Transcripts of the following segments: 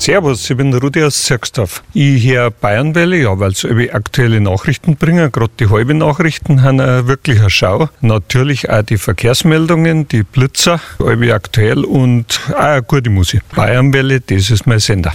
Servus, ich bin der Rudi aus Zirksdorf. Ich höre Bayernwelle, ja, weil sie aktuelle Nachrichten bringen. Gerade die halben Nachrichten haben wirklich eine Schau. Natürlich auch die Verkehrsmeldungen, die Blitzer, alle aktuell und auch eine gute Musik. Bayernwelle, das ist mein Sender.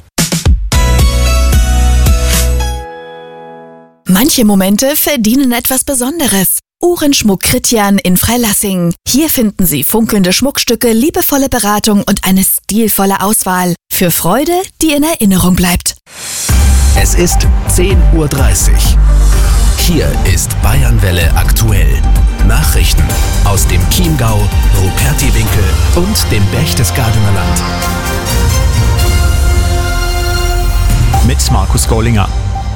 Manche Momente verdienen etwas Besonderes. Uhrenschmuck Kritjan in Freilassing. Hier finden Sie funkelnde Schmuckstücke, liebevolle Beratung und eine stilvolle Auswahl. Für Freude, die in Erinnerung bleibt. Es ist 10:30 Uhr. Hier ist Bayernwelle aktuell. Nachrichten aus dem Chiemgau, Rupertiwinkel und dem Berchtesgadener Land. Mit Markus Gollinger.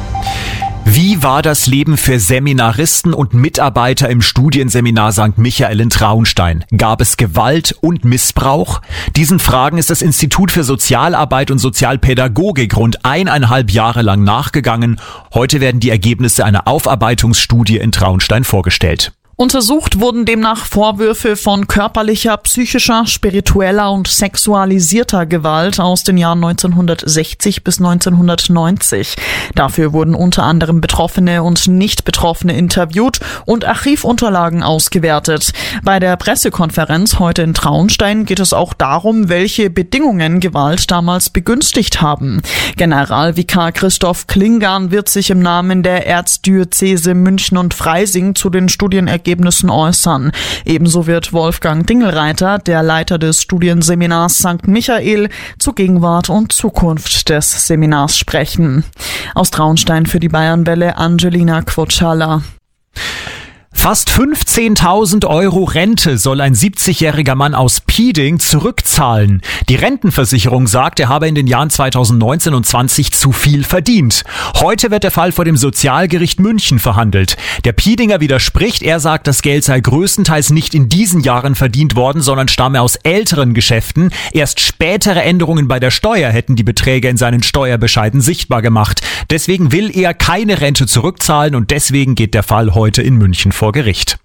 Wie war das Leben für Seminaristen und Mitarbeiter im Studienseminar St. Michael in Traunstein? Gab es Gewalt und Missbrauch? Diesen Fragen ist das Institut für Sozialarbeit und Sozialpädagogik rund 1,5 Jahre lang nachgegangen. Heute werden die Ergebnisse einer Aufarbeitungsstudie in Traunstein vorgestellt. Untersucht wurden demnach Vorwürfe von körperlicher, psychischer, spiritueller und sexualisierter Gewalt aus den Jahren 1960 bis 1990. Dafür wurden unter anderem Betroffene und Nicht-Betroffene interviewt und Archivunterlagen ausgewertet. Bei der Pressekonferenz heute in Traunstein geht es auch darum, welche Bedingungen Gewalt damals begünstigt haben. Generalvikar Christoph Klingan wird sich im Namen der Erzdiözese München und Freising zu den Studienergebnissen äußern. Ebenso wird Wolfgang Dingelreiter, der Leiter des Studienseminars St. Michael, zur Gegenwart und Zukunft des Seminars sprechen. Aus Traunstein für die Bayernwelle Angelina Quotschala. Fast 15.000 € Rente soll ein 70-jähriger Mann aus Pieding zurückzahlen. Die Rentenversicherung sagt, er habe in den Jahren 2019 und 20 zu viel verdient. Heute wird der Fall vor dem Sozialgericht München verhandelt. Der Piedinger widerspricht. Er sagt, das Geld sei größtenteils nicht in diesen Jahren verdient worden, sondern stamme aus älteren Geschäften. Erst spätere Änderungen bei der Steuer hätten die Beträge in seinen Steuerbescheiden sichtbar gemacht. Deswegen will er keine Rente zurückzahlen und deswegen geht der Fall heute in München vor Gericht.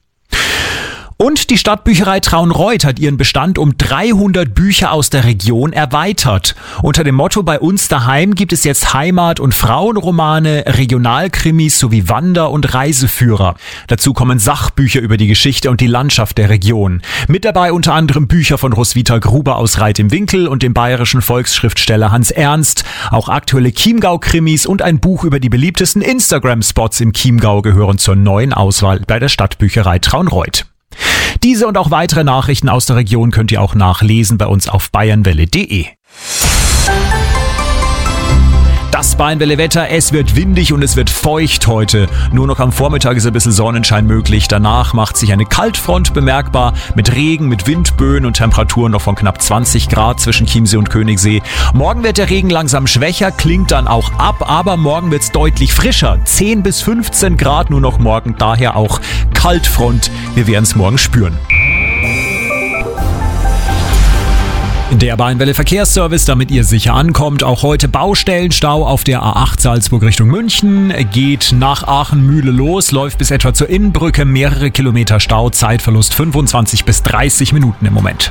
Und die Stadtbücherei Traunreut hat ihren Bestand um 300 Bücher aus der Region erweitert. Unter dem Motto Bei uns daheim gibt es jetzt Heimat- und Frauenromane, Regionalkrimis sowie Wander- und Reiseführer. Dazu kommen Sachbücher über die Geschichte und die Landschaft der Region. Mit dabei unter anderem Bücher von Roswitha Gruber aus Reit im Winkel und dem bayerischen Volksschriftsteller Hans Ernst. Auch aktuelle Chiemgau-Krimis und ein Buch über die beliebtesten Instagram-Spots im Chiemgau gehören zur neuen Auswahl bei der Stadtbücherei Traunreut. Diese und auch weitere Nachrichten aus der Region könnt ihr auch nachlesen bei uns auf bayernwelle.de. Das Bayernwelle-Wetter, es wird windig und es wird feucht heute. Nur noch am Vormittag ist ein bisschen Sonnenschein möglich. Danach macht sich eine Kaltfront bemerkbar mit Regen, mit Windböen und Temperaturen noch von knapp 20 Grad zwischen Chiemsee und Königssee. Morgen wird der Regen langsam schwächer, klingt dann auch ab, aber morgen wird es deutlich frischer. 10 bis 15 Grad nur noch morgen, daher auch Kaltfront. Wir werden es morgen spüren. Der Bayernwelle Verkehrsservice, damit ihr sicher ankommt. Auch heute Baustellenstau auf der A8 Salzburg Richtung München. Geht nach Aachen-Mühle los, läuft bis etwa zur Innenbrücke. Mehrere Kilometer Stau, Zeitverlust 25 bis 30 Minuten im Moment.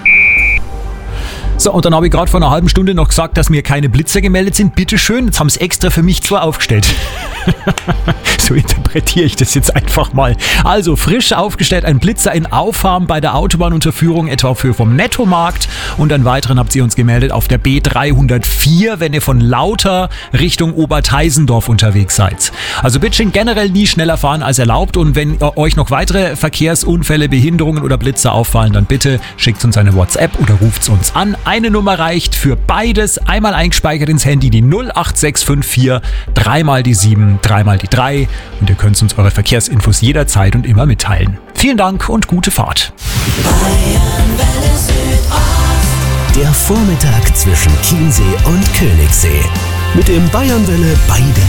So, und dann habe ich gerade vor einer halben Stunde noch gesagt, dass mir keine Blitzer gemeldet sind. Bitteschön, jetzt haben sie extra für mich zwar aufgestellt. So interpretiere ich das jetzt einfach mal. Also frisch aufgestellt ein Blitzer in Auffarm bei der Autobahnunterführung, etwa vom Nettomarkt. Und einen weiteren habt ihr uns gemeldet auf der B304, wenn ihr von Lauter Richtung Oberteisendorf unterwegs seid. Also bitte schön generell nie schneller fahren als erlaubt. Und wenn euch noch weitere Verkehrsunfälle, Behinderungen oder Blitzer auffallen, dann bitte schickt uns eine WhatsApp oder ruft uns an. Eine Nummer reicht für beides. Einmal eingespeichert ins Handy die 08654, dreimal die 7, dreimal die 3. Und ihr könnt uns eure Verkehrsinfos jederzeit und immer mitteilen. Vielen Dank und gute Fahrt. Der Vormittag zwischen Chiemsee und Königssee. Mit dem Bayernwelle Beide